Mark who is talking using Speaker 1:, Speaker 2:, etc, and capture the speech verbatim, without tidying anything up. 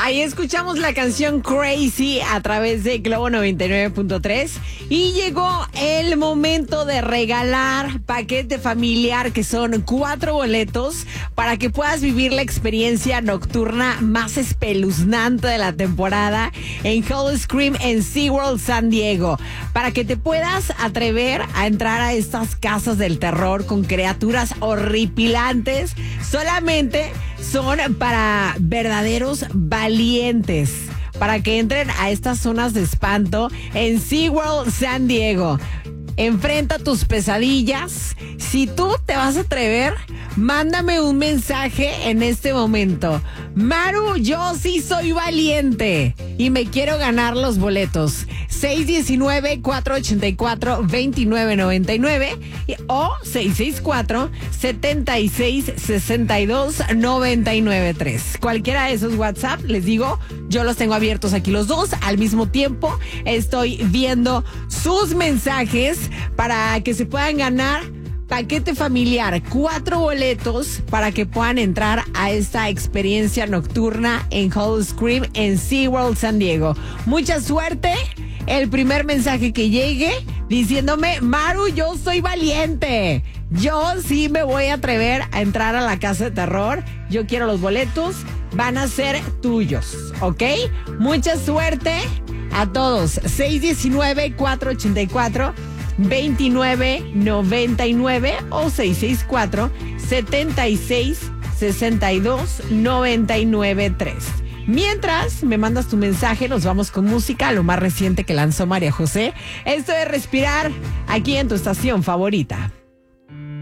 Speaker 1: Ahí escuchamos la canción Crazy a través de Globo noventa y nueve punto tres y llegó el momento de regalar paquete familiar, que son cuatro boletos para que puedas vivir la experiencia nocturna más espeluznante de la temporada en Howl-O-Scream en SeaWorld San Diego, para que te puedas atrever a entrar a estas casas del terror con criaturas horripilantes. Solamente son para verdaderos valientes, para que entren a estas zonas de espanto en SeaWorld San Diego. Enfrenta tus pesadillas. Si tú te vas a atrever, mándame un mensaje en este momento. Maru, yo sí soy valiente y me quiero ganar los boletos. seis uno nueve, cuatro ocho cuatro, dos nueve nueve nueve o seis seis cuatro, siete seis, seis dos, nueve nueve tres. Cualquiera de esos WhatsApp, les digo, yo los tengo abiertos aquí los dos al mismo tiempo. Estoy viendo sus mensajes para que se puedan ganar paquete familiar, cuatro boletos para que puedan entrar a esta experiencia nocturna en Howl-O-Scream en SeaWorld San Diego. Mucha suerte. El primer mensaje que llegue diciéndome: Maru, yo soy valiente, yo sí me voy a atrever a entrar a la casa de terror, yo quiero los boletos, van a ser tuyos, ¿ok? Mucha suerte a todos. seis uno nueve, cuatro ocho cuatro, dos nueve nueve nueve o seis seis cuatro, siete seis, seis dos, nueve nueve tres. Mientras me mandas tu mensaje, nos vamos con música, lo más reciente que lanzó María José. Esto es Respirar, aquí en tu estación favorita.